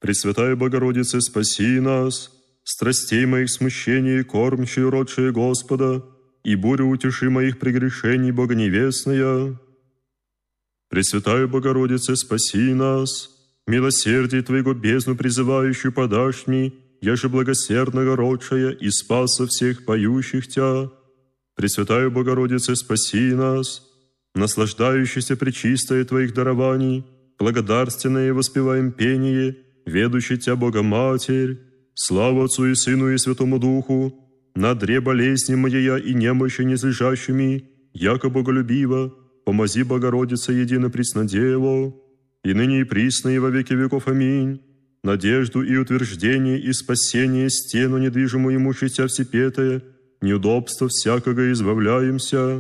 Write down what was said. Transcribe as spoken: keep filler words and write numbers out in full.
Пресвятая Богородице, спаси нас, страстей моих смущений, кормчие, родшие Господа, и бурю утеши моих прегрешений, Богоневестная. Пресвятая Богородице, спаси нас, милосердие Твоего бездну призывающую подашь мне, яже благосердного родшая и спаса всех поющих Тя. Пресвятая Богородице, спаси нас, наслаждающийся пречистое Твоих дарований, благодарственное воспеваем пение, ведущий Тя Богоматерь, славу Отцу и Сыну и Святому Духу, на дре болезни моя и немощи незлежащими, яко боголюбиво, помози Богородице едино преснодево, и ныне и присно и во веки веков. Аминь. Надежду и утверждение и спасение стену недвижимую имущеся всепетое, неудобства всякого избавляемся.